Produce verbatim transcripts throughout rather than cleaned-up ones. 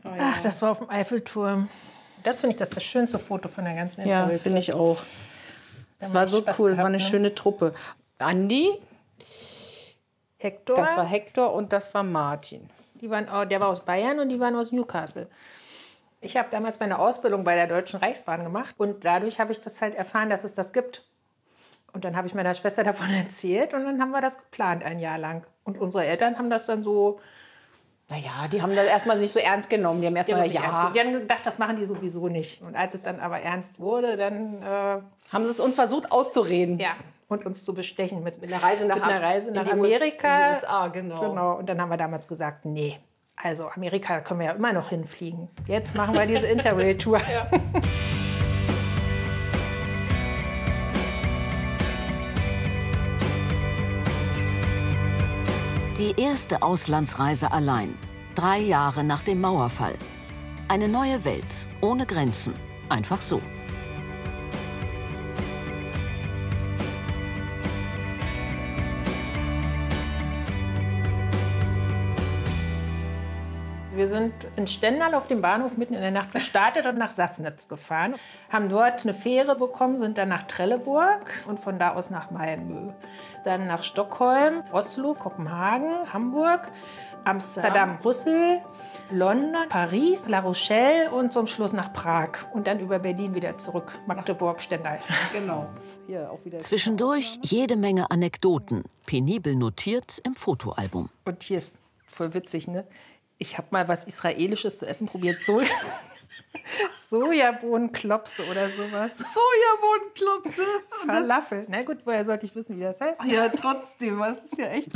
Oh, ja. Ach, das war auf dem Eiffelturm. Das finde ich das, das schönste Foto von der ganzen Ja, finde ich auch. Es war so cool, es war eine schöne Truppe. Andi, Hector. Das war Hector und das war Martin. Die waren, der war aus Bayern und die waren aus Newcastle. Ich habe damals meine Ausbildung bei der Deutschen Reichsbahn gemacht und dadurch habe ich das halt erfahren, dass es das gibt. Und dann habe ich meiner Schwester davon erzählt und dann haben wir das geplant ein Jahr lang. Und unsere Eltern haben das dann so... Naja, die haben das erstmal nicht so ernst genommen. Die haben erstmal ja. ja. Die haben gedacht, das machen die sowieso nicht. Und als es dann aber ernst wurde, dann... Äh, haben sie es uns versucht auszureden. Ja, und uns zu bestechen mit, mit einer Reise nach, mit einer Reise nach in Amerika. In die U S A, genau. genau. Und dann haben wir damals gesagt, nee, also Amerika können wir ja immer noch hinfliegen. Jetzt machen wir diese Interrail-Tour. Ja. Die erste Auslandsreise allein, drei Jahre nach dem Mauerfall. Eine neue Welt, ohne Grenzen, einfach so. Wir sind in Stendal auf dem Bahnhof mitten in der Nacht gestartet und nach Sassnitz gefahren. Haben dort eine Fähre bekommen, sind dann nach Trelleborg und von da aus nach Malmö. Dann nach Stockholm, Oslo, Kopenhagen, Hamburg, Amsterdam, Brüssel, London, Paris, La Rochelle und zum Schluss nach Prag. Und dann über Berlin wieder zurück, Magdeburg, Stendal. Genau. Hier auch wieder Zwischendurch jede Menge Anekdoten, penibel notiert im Fotoalbum. Und hier ist voll witzig, ne? Ich habe mal was Israelisches zu essen probiert. So Sojabohnenklopse oder sowas. Sojabohnenklopse? Falafel. Na gut, woher sollte ich wissen, wie das heißt? Ja, trotzdem. Das ist ja echt...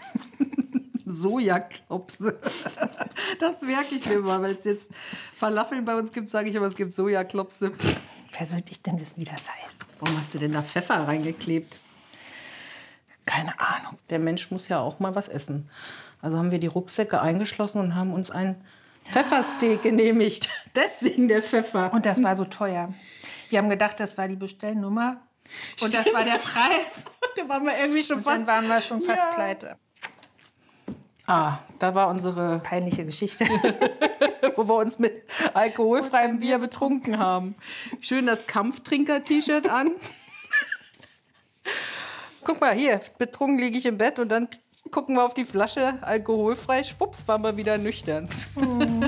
Sojaklopse. Das merke ich mir mal. Weil es jetzt Falafeln bei uns gibt, sage ich aber, es gibt Sojaklopse. Wer sollte ich denn wissen, wie das heißt? Warum hast du denn da Pfeffer reingeklebt? Keine Ahnung. Der Mensch muss ja auch mal was essen. Also haben wir die Rucksäcke eingeschlossen und haben uns ein Pfeffersteak genehmigt. Deswegen der Pfeffer. Und das war so teuer. Wir haben gedacht, das war die Bestellnummer. Und Stimmt. das war der Preis. Da waren wir irgendwie schon und fast... dann waren wir schon fast Ja. pleite. Ah, da war unsere... Peinliche Geschichte. Wo wir uns mit alkoholfreiem Bier betrunken haben. Schön das Kampftrinker-T-Shirt an. Guck mal, hier, betrunken liege ich im Bett und dann gucken wir auf die Flasche, alkoholfrei, schwupps, waren wir wieder nüchtern. Mhm.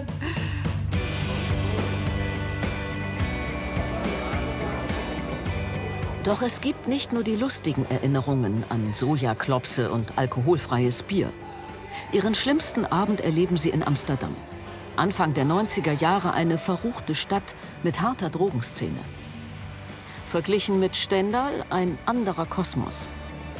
Doch es gibt nicht nur die lustigen Erinnerungen an Sojaklopse und alkoholfreies Bier. Ihren schlimmsten Abend erleben sie in Amsterdam. Anfang der neunziger Jahre eine verruchte Stadt mit harter Drogenszene. Verglichen mit Stendal ein anderer Kosmos.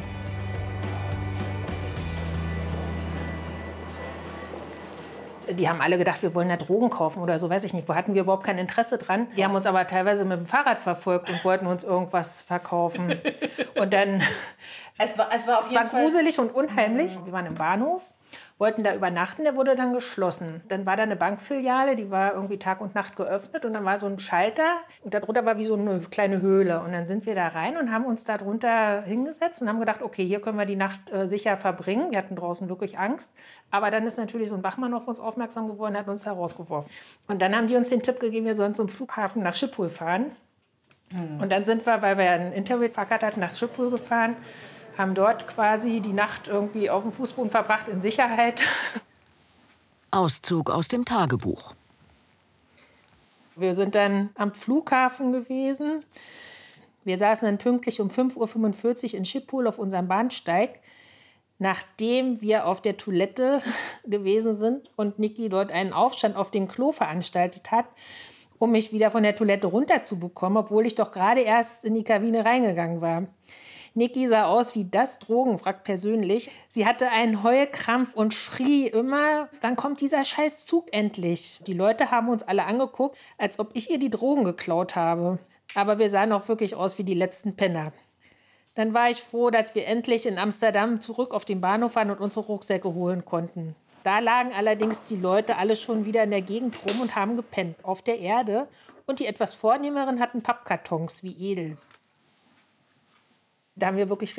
Die haben alle gedacht, wir wollen da Drogen kaufen oder so, weiß ich nicht. Wo hatten wir überhaupt kein Interesse dran? Die haben uns aber teilweise mit dem Fahrrad verfolgt und wollten uns irgendwas verkaufen. Und dann... Es war, es war, auf es jeden war Fall gruselig und unheimlich. Wir waren im Bahnhof, wollten da übernachten, der wurde dann geschlossen. Dann war da eine Bankfiliale, die war irgendwie Tag und Nacht geöffnet und dann war so ein Schalter und darunter war wie so eine kleine Höhle. Und dann sind wir da rein und haben uns da drunter hingesetzt und haben gedacht, okay, hier können wir die Nacht äh, sicher verbringen. Wir hatten draußen wirklich Angst. Aber dann ist natürlich so ein Wachmann auf uns aufmerksam geworden und hat uns herausgeworfen. Und dann haben die uns den Tipp gegeben, wir sollen zum Flughafen nach Schiphol fahren. Hm. Und dann sind wir, weil wir einen Interrail-Fahrkarte hatten, nach Schiphol gefahren. Haben dort quasi die Nacht irgendwie auf dem Fußboden verbracht, in Sicherheit. Auszug aus dem Tagebuch. Wir sind dann am Flughafen gewesen. Wir saßen dann pünktlich um fünf Uhr fünfundvierzig in Schiphol auf unserem Bahnsteig, nachdem wir auf der Toilette gewesen sind und Niki dort einen Aufstand auf dem Klo veranstaltet hat, um mich wieder von der Toilette runterzubekommen, obwohl ich doch gerade erst in die Kabine reingegangen war. Niki sah aus wie das Drogenwrack persönlich. Sie hatte einen Heulkrampf und schrie immer, wann kommt dieser scheiß Zug endlich? Die Leute haben uns alle angeguckt, als ob ich ihr die Drogen geklaut habe. Aber wir sahen auch wirklich aus wie die letzten Penner. Dann war ich froh, dass wir endlich in Amsterdam zurück auf den Bahnhof waren und unsere Rucksäcke holen konnten. Da lagen allerdings die Leute alle schon wieder in der Gegend rum und haben gepennt, auf der Erde. Und die etwas Vornehmeren hatten Pappkartons wie edel. Da haben wir wirklich